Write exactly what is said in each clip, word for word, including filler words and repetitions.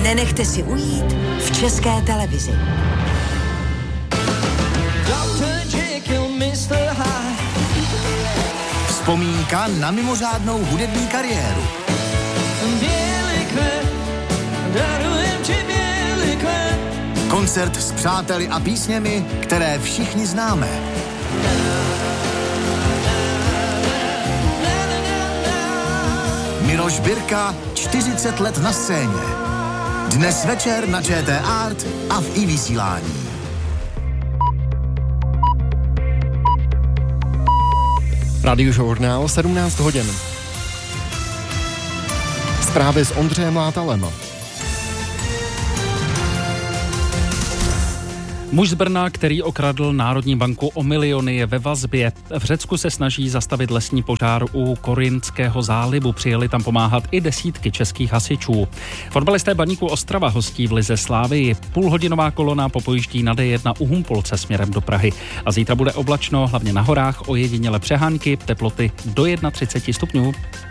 nenechte si ujít v České televizi. Vzpomínka na mimořádnou hudební kariéru. Koncert s přáteli a písněmi, které všichni známe. Miloš Birka, čtyřicet let na scéně. Dnes večer na Č T Art a v iVysílání. Radiožurnál sedmnáct hodin. Zprávy s Ondřejem Látalem. Muž z Brna, který okradl Národní banku o miliony, je ve vazbě. V Řecku se snaží zastavit lesní požár u Korintského zálivu. Přijeli tam pomáhat i desítky českých hasičů. Fotbalisté Baníku Ostrava hostí v lize Slávii. Půlhodinová kolona popojíždí na D jedna u Humpolce směrem do Prahy. A zítra bude oblačno, hlavně na horách, ojediněle přehánky, teploty do třicet jedna stupňů.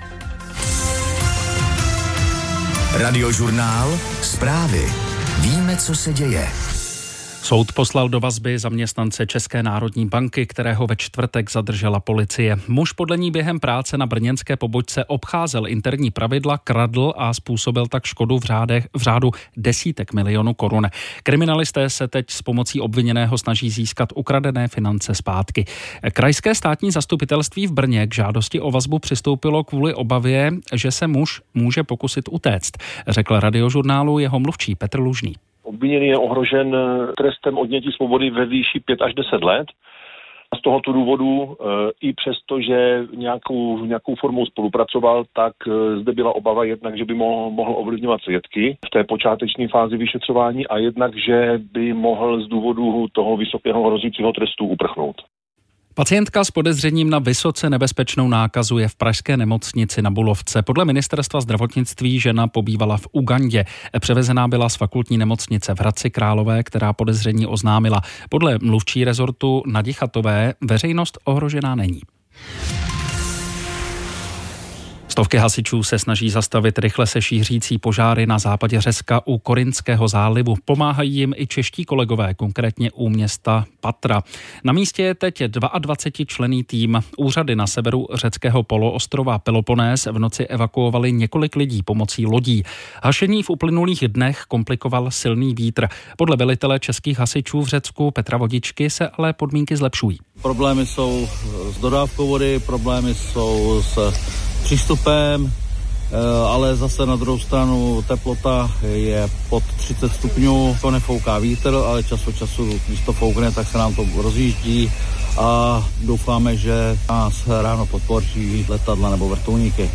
Radiožurnál, zprávy. Víme, co se děje. Soud poslal do vazby zaměstnance České národní banky, kterého ve čtvrtek zadržela policie. Muž podle ní během práce na brněnské pobočce obcházel interní pravidla, kradl a způsobil tak škodu v, řádech, v řádu desítek milionů korun. Kriminalisté se teď s pomocí obviněného snaží získat ukradené finance zpátky. Krajské státní zastupitelství v Brně k žádosti o vazbu přistoupilo kvůli obavě, že se muž může pokusit utéct, řekl Radiožurnálu jeho mluvčí Petr Lužný. Obviněný je ohrožen trestem odnětí svobody ve výši pět až deset let. Z tohoto důvodu i přesto, že nějakou, nějakou formou spolupracoval, tak zde byla obava jednak, že by mohl, mohl ovlivňovat svědky v té počáteční fázi vyšetřování a jednak, že by mohl z důvodu toho vysokého hrozícího trestu uprchnout. Pacientka s podezřením na vysoce nebezpečnou nákazu je v pražské nemocnici na Bulovce. Podle ministerstva zdravotnictví žena pobývala v Ugandě. Převezená byla z fakultní nemocnice v Hradci Králové, která podezření oznámila. Podle mluvčí rezortu Nadi Chatové veřejnost ohrožená není. Stovky hasičů se snaží zastavit rychle se šířící požáry na západě Řecka u Korintského zálivu. Pomáhají jim i čeští kolegové, konkrétně u města Patra. Na místě je teď dvacetičlenný tým. Úřady na severu řeckého poloostrova Peloponés v noci evakuovali několik lidí pomocí lodí. Hašení v uplynulých dnech komplikoval silný vítr. Podle velitele českých hasičů v Řecku Petra Vodičky se ale podmínky zlepšují. Problémy jsou s dodávkou vody, problémy jsou s přístupem, ale zase na druhou stranu teplota je pod třicet stupňů, to nefouká vítr, ale čas od času, když to foukne, tak se nám to rozjíždí a doufáme, že nás ráno podpoří letadla nebo vrtulníky.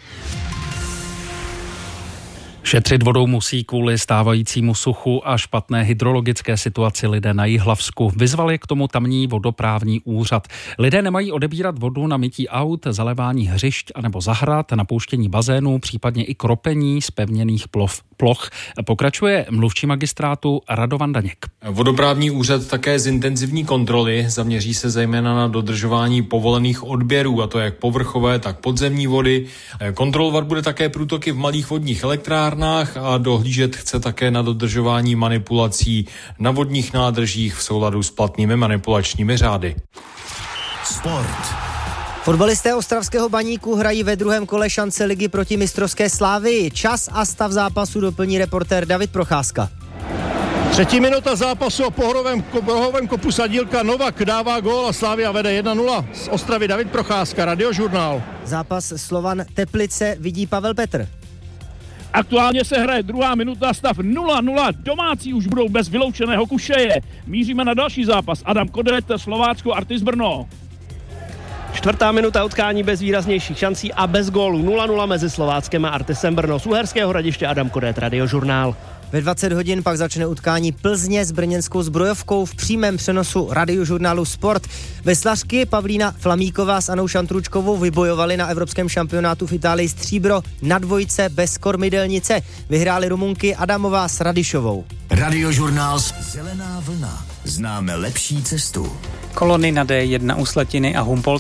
Šetřit vodou musí kvůli stávajícímu suchu a špatné hydrologické situaci lidé na Jihlavsku. Vyzvali k tomu tamní vodoprávní úřad. Lidé nemají odebírat vodu na mytí aut, zalévání hřišť anebo zahrad, napouštění bazénů, případně i kropení zpevněných ploch. Pokračuje mluvčí magistrátu Radovan Daněk. Vodoprávní úřad také zintenzivní kontroly, zaměří se zejména na dodržování povolených odběrů, a to jak povrchové, tak podzemní vody. Kontrolovat bude také průtoky v malých vodních elektrárnách a dohlížet chce také na dodržování manipulací na vodních nádržích v souladu s platnými manipulačními řády. Sport. Fotbalisté ostravského Baníku hrají ve druhém kole šance ligy proti mistrovské Slávii. Čas a stav zápasu doplní reportér David Procházka. Třetí minuta zápasu o pohorovém, pohorovém kopu Sadílka. Novak dává gól a Slavia vede jedna nula. Z Ostravy David Procházka, Radiožurnál. Zápas Slovan Teplice vidí Pavel Petr. Aktuálně se hraje druhá minuta, stav nula nula, domácí už budou bez vyloučeného Kušeje. Míříme na další zápas, Adam Kodet, Slovácko, Artis Brno. Čtvrtá minuta utkání bez výraznějších šancí a bez gólu nula nula mezi Slováckem a Artisem Brno. Z Uherského Hradiště Adam Kodet, Radiožurnál. Ve dvacet hodin pak začne utkání Plzně s brněnskou Zbrojovkou v přímém přenosu Radiožurnálu Sport. Veslařky Pavlína Flamíková s Anou Šantručkovou vybojovali na evropském šampionátu v Itálii stříbro na dvojce bez kormidelnice. Vyhráli Rumunky Adamová s Radišovou. Radiožurnál Zelená vlna. Známe lepší cestu. Kolony na D jedna u Slatiny a Humpolce.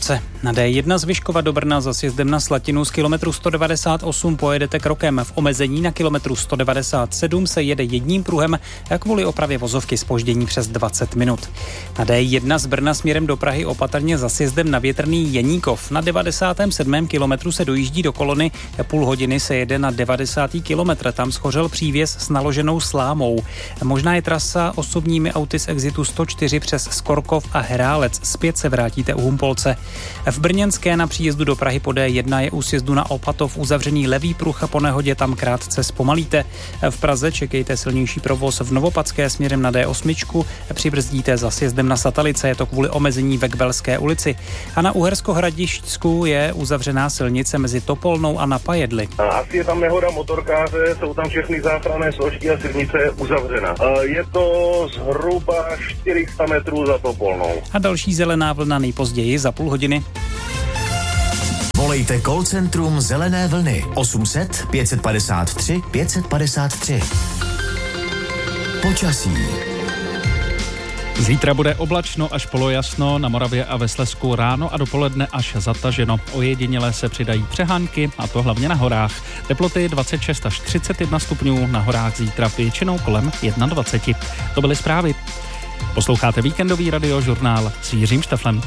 Na D jedna z Vyškova do Brna za sjezdem na Slatinu z kilometru sto devadesát osm pojedete krokem. V omezení na kilometru sto devadesát sedm se jede jedním pruhem kvůli opravě vozovky zpoždění přes dvacet minut. Na D jedna z Brna směrem do Prahy opatrně za sjezdem na Větrný Jeníkov. Na devadesátém sedmém kilometru se dojíždí do kolony, půl hodiny se jede na devadesátý kilometr. Tam schořel přívěs s naloženou slámou. Možná je trasa osobními auty z exitu sto čtyři přes Skorkov a Herálec. Zpět se vrátíte u Humpolce. V Brněnské na příjezdu do Prahy po D jedna je u sjezdu na Opatov uzavřený levý pruh a po nehodě tam krátce zpomalíte. V Praze čekejte silnější provoz v Novopadské směrem na D osm, přibrzdíte za sjezdem na Satalice, je to kvůli omezení ve Kbelské ulici. A na Uhersko-Hradišťsku je uzavřená silnice mezi Topolnou a Napajedli. Asi je tam nehoda motorkáře, jsou tam všechny záchranné složky a silnice je uzavřena. Je to zhruba čtyři sta metrů za Topolnou. A další zelená vlna nejpozději za půl hodiny. Volejte call centrum Zelené vlny osm set pět padesát tři pět padesát tři. Počasí. Zítra bude oblačno až polojasno, na Moravě a ve Slezsku ráno a dopoledne až zataženo. Ojediněle se přidají přehánky, a to hlavně na horách. Teploty dvacet šest až třicet jedna stupňů, na horách zítra většinou kolem dvacet jedna. To byly zprávy. Posloucháte víkendový radiožurnál s Jiřím Šteflem.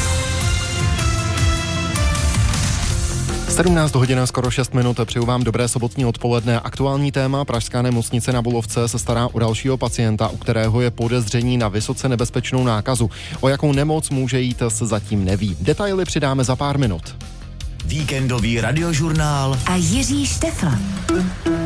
sedmnáct hodin, skoro šest minut, přeju vám dobré sobotní odpoledne. Aktuální téma: pražská nemocnice na Bulovce se stará o dalšího pacienta, u kterého je podezření na vysoce nebezpečnou nákazu. O jakou nemoc může jít, se zatím neví. Detaily přidáme za pár minut. Víkendový radiožurnál a Jiří Štefl.